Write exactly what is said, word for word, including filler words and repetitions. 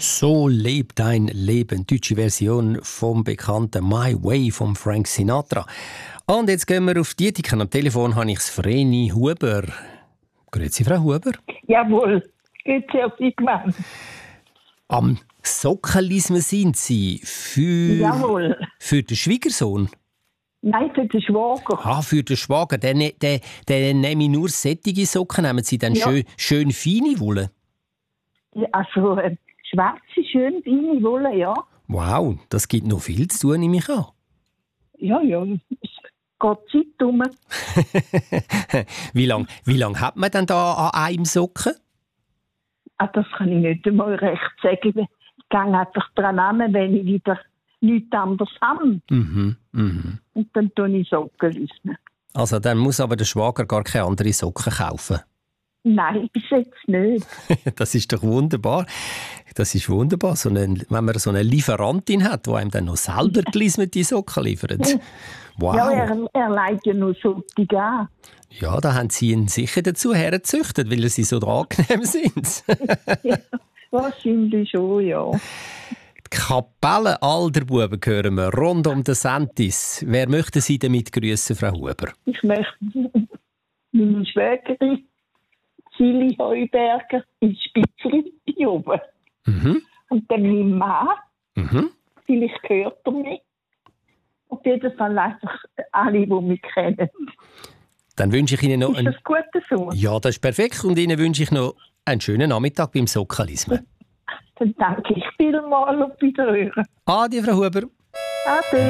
So lebt dein Leben. Deutsche Version vom bekannten My Way von Frank Sinatra. Und jetzt gehen wir auf die Ethik. Am Telefon habe ich Vreni Huber. Grüezi, Frau Huber. Jawohl, grüezi auf die Gemeinde. Am Sockelismen sind Sie für, Jawohl. für den Schwiegersohn? Nein, für den Schwager. Ah, für den Schwager. Der, ne- der, der nehme ich nur sättige Socken. Nehmen Sie dann Ja. schön, schön feine Wolle? Ja, also äh, schwarze, schön feine Wolle, ja. Wow, das gibt noch viel zu tun, nehme ich an. Ja, ja, es geht Zeit um. Wie lange wie lang hat man denn da an einem Socken? Ah, das kann ich nicht einmal recht sagen. Ich gehe einfach dran an, wenn ich wieder nichts anderes habe. Mhm, mhm. Und dann tue ich Socken lösen. Also dann muss aber der Schwager gar keine anderen Socken kaufen. Nein, bis jetzt nicht. Das ist doch wunderbar. Das ist wunderbar, so eine, wenn man so eine Lieferantin hat, die einem dann noch selber gelismete Socken liefert. Wow. Ja, er, er leitet ja nur solche an. Ja, da haben Sie ihn sicher dazu hergezüchtet, weil sie so angenehm sind. Ja, wahrscheinlich schon, ja. Die Kapelle Alderbuben hören wir rund um den Sentis. Wer möchte Sie damit grüßen, Frau Huber? Ich möchte meine Schwägerin, Silly Heuberger, in Spitzli oben. Mhm. Und dann mein Mann, Mhm. vielleicht hört er mich. Auf jeden Fall einfach alle, die mich kennen. Dann wünsche ich Ihnen noch Ist einen... das gut so? Ja, das ist perfekt. Und Ihnen wünsche ich noch einen schönen Nachmittag beim Sockelismen. Dann danke ich vielmals und Wiederhören. Adi, Frau Huber. Ade.